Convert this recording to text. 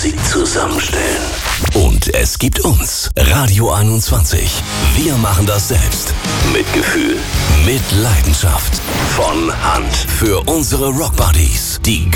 Musik zusammenstellen. Und es gibt uns, Radio 21. Wir machen das selbst. Mit Gefühl, mit Leidenschaft. Von Hand. Für unsere Rockbuddies. Die